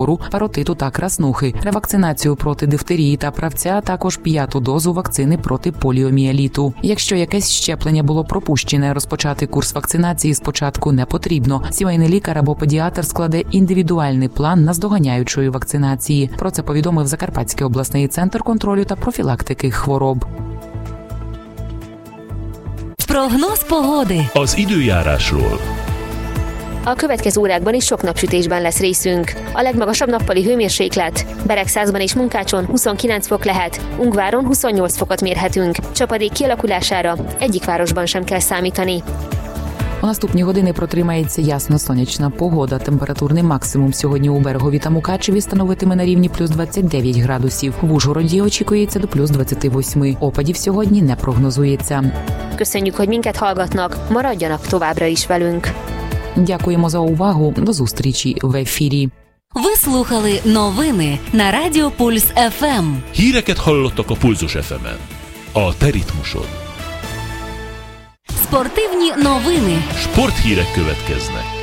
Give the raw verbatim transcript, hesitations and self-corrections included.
кору, паротиту та краснухи, ревакцинацію проти дифтерії та правця, а також п'яту дозу вакцини проти поліомієліту. Якщо якесь щеплення було пропущене, розпочати курс вакцинації спочатку не потрібно. Сімейний лікар або педіатр складе індивідуальний план наздоганяючої вакцинації. Про це повідомив Закарпатський обласний центр контролю та профілактики хвороб. Прогноz pogody. Az időjárásról. A következő órákban is sok napsütésben lesz részünk. A legmagasabb nappali hőmérséklet Beregszázban és Munkácson huszonkilenc fok lehet, Ungváron huszonnyolc fokot mérhetünk. Csapadék kialakulására egyik városban sem kell számítani. У наступні години протримається ясна сонячна погода. Температурний максимум сьогодні у Берегові та Мукачеві становитиме на рівні плюс двадцять дев'ять градусів. В Ужгороді очікується до плюс двадцять вісім. Опадів сьогодні не прогнозується. Köszönjük, hogy minket hallgatnak, maradjanak továbbra is velünk. Дякуємо за увагу. До зустрічі в ефірі. Ви слухали новини на Радіо Пульс еф ем. Híreket hallottak a Pulzus еф емен. A te ritmusod. Спортивні новини. Sporthírek következnek.